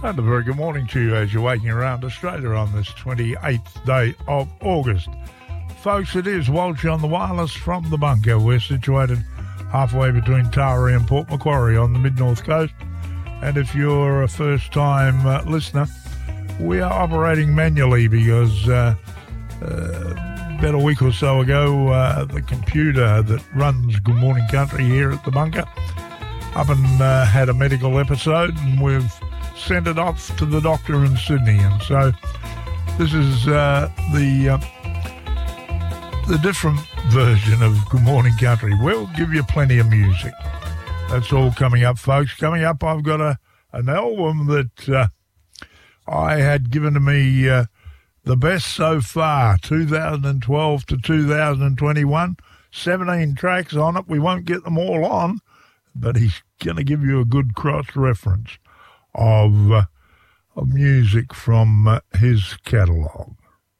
And a very good morning to you as you're waking around Australia on this 28th day of August. Folks, it is Walsh on the wireless from the bunker. We're situated halfway between Taree and Port Macquarie on the mid-north coast. And if you're a first-time listener, we are operating manually because about a week or so ago, the computer that runs Good Morning Country here at the bunker up and had a medical episode, and we've sent it off to the doctor in Sydney. And so this is the different version of Good Morning Country. We'll give you plenty of music. That's all coming up, folks. Coming up, I've got an album that I had given to me the best so far, 2012 to 2021. 17 tracks on it. We won't get them all on, but he's going to give you a good cross-reference of music from his catalogue.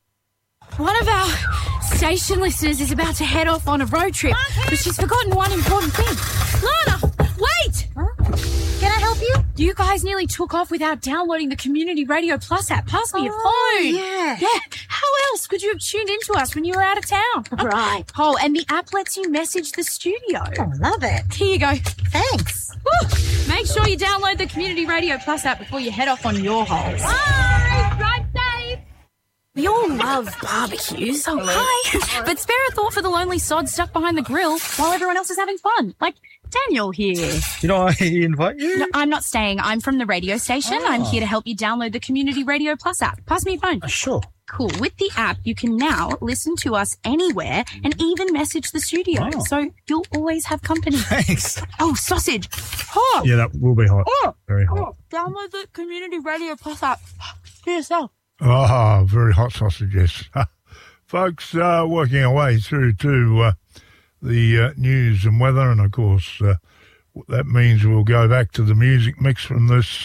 One of our station listeners is about to head off on a road trip, but she's forgotten one important thing. Lana, wait! Huh? Can I help you? You guys nearly took off without downloading the Community Radio Plus app. Pass me your phone. Yeah. How else could you have tuned into us when you were out of town? Right. Oh, and the app lets you message the studio. Oh, love it. Here you go. Thanks. Woo. Make sure you download the Community Radio Plus app before you head off on your holes. Bye. Drive safe. We all love barbecues. Oh, hi. But spare a thought for the lonely sod stuck behind the grill while everyone else is having fun. Like Daniel here. Did I invite you? No, I'm not staying. I'm from the radio station. I'm here to help you download the Community Radio Plus app. Pass me your phone. Sure. Cool. With the app, you can now listen to us anywhere and even message the studio. Oh. So you'll always have company. Thanks. Oh, sausage. Oh. Yeah, that will be hot. Oh. Very hot. Download the Community Radio Plus app for yourself. Ah, very hot sausage, yes. Folks, working our way through to the news and weather, and of course that means we'll go back to the music mix from this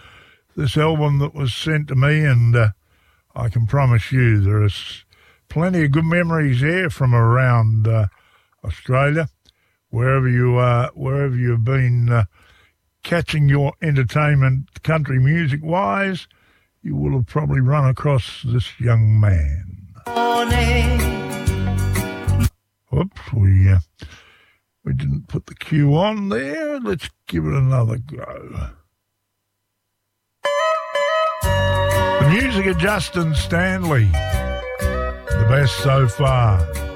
album that was sent to me, and I can promise you there is plenty of good memories here from around Australia, wherever you are, wherever you've been catching your entertainment country music-wise. You will have probably run across this young man. Whoops, we didn't put the cue on there. Let's give it another go. The music of Justin Stanley, the best so far.